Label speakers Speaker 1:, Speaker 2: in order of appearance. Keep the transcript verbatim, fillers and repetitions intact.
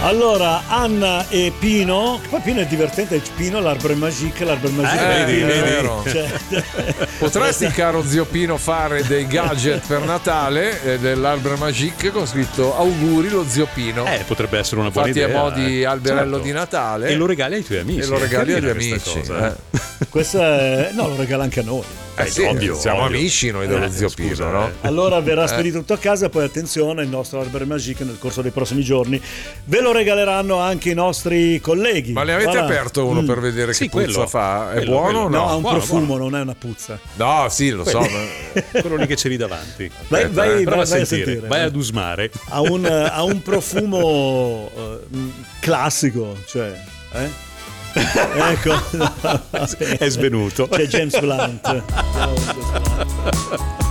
Speaker 1: Allora, Anna e Pino, poi Pino è divertente, Pino, l'Arbre Magique, l'Arbre Magique.
Speaker 2: Eh, vedi,
Speaker 1: Pino,
Speaker 2: vedi.
Speaker 1: cioè,
Speaker 3: Potresti, caro zio Pino, fare dei gadget per Natale eh, dell'Arbre Magique con scritto auguri lo zio Pino.
Speaker 2: Eh, potrebbe essere una buona
Speaker 3: Fatti
Speaker 2: idea.
Speaker 3: a mo' di alberello
Speaker 2: Certo.
Speaker 3: di Natale.
Speaker 2: E lo regali ai tuoi amici.
Speaker 3: E lo regali
Speaker 2: È
Speaker 3: agli
Speaker 2: carina questa
Speaker 3: amici.
Speaker 2: cosa,
Speaker 3: eh.
Speaker 1: Questa è... No, lo regala anche a noi.
Speaker 3: Eh,
Speaker 2: Eh,
Speaker 3: sì,
Speaker 2: ovvio,
Speaker 3: siamo
Speaker 2: ovvio.
Speaker 3: amici noi dello
Speaker 2: Eh,
Speaker 3: zio
Speaker 2: scusa,
Speaker 3: Pino, no?
Speaker 2: eh.
Speaker 1: Allora verrà spedito tutto a casa, poi attenzione, il nostro Arbre Magique nel corso dei prossimi giorni ve lo regaleranno anche i nostri colleghi.
Speaker 3: Ma ne avete
Speaker 1: Guarda.
Speaker 3: aperto uno
Speaker 1: Mm.
Speaker 3: per vedere
Speaker 2: Sì,
Speaker 3: che puzza
Speaker 2: quello.
Speaker 3: fa? È
Speaker 2: Quello,
Speaker 3: buono o
Speaker 2: quello.
Speaker 3: no?
Speaker 1: No, ha un
Speaker 2: Buono,
Speaker 1: profumo,
Speaker 2: buono.
Speaker 1: non è una puzza.
Speaker 3: No, sì, lo so. ma-
Speaker 2: Quello lì che c'è lì davanti.
Speaker 1: Vai,
Speaker 3: Aspetta,
Speaker 1: vai,
Speaker 3: eh.
Speaker 1: vai,
Speaker 2: Prova a
Speaker 1: vai a
Speaker 2: sentire,
Speaker 1: sentire.
Speaker 2: vai ad usmare.
Speaker 1: Ha un, ha un profumo eh, classico, cioè, eh? Ecco,
Speaker 2: È svenuto.
Speaker 1: c'è James Blunt. Ciao, James Blunt.